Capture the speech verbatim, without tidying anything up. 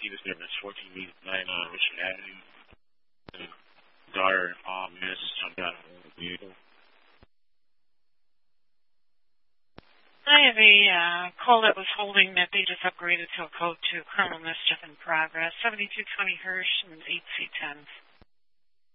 he was there at fourteen East nine on Richard Avenue. The daughter and mom just jumped out of the vehicle. I have a uh, call that was holding that they just upgraded to a code to criminal mischief in progress. seventy-two twenty Hirsch and eight C ten.